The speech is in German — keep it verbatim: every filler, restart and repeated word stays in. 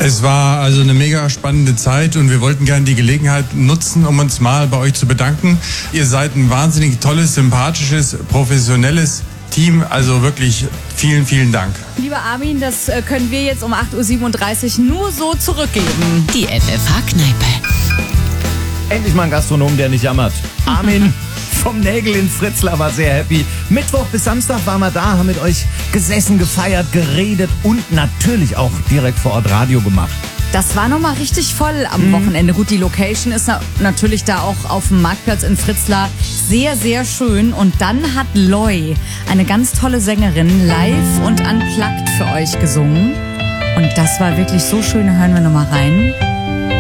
Es war also eine mega spannende Zeit und wir wollten gerne die Gelegenheit nutzen, um uns mal bei euch zu bedanken. Ihr seid ein wahnsinnig tolles, sympathisches, professionelles Team, also wirklich vielen, vielen Dank. Lieber Armin, das können wir jetzt um acht Uhr siebenunddreißig nur so zurückgeben. Die F F H-Kneipe. Endlich mal ein Gastronom, der nicht jammert. Armin vom Nägel in Fritzlar war sehr happy. Mittwoch bis Samstag waren wir da, haben mit euch gesessen, gefeiert, geredet und natürlich auch direkt vor Ort Radio gemacht. Das war nochmal richtig voll am mhm. Wochenende. Gut, die Location ist na- natürlich da auch auf dem Marktplatz in Fritzlar sehr, sehr schön. Und dann hat Loi, eine ganz tolle Sängerin, live und unplugged für euch gesungen. Und das war wirklich so schön. Hören wir nochmal rein.